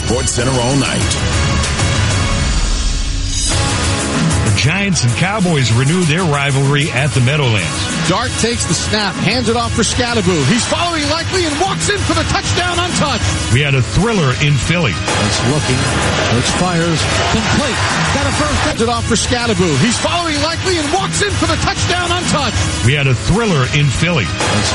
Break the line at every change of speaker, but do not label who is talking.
SportsCenter all night.
Giants and Cowboys renew their rivalry at the Meadowlands.
Dart takes the snap, hands it off for Scalaboo. He's following Likely and walks in for the touchdown untouched.
We had a thriller in Philly.
It's looking. Hurts fires. Complete. Got a first. Hands it off for Scalaboo. He's following Likely and walks in for the touchdown untouched.
We had a thriller in Philly.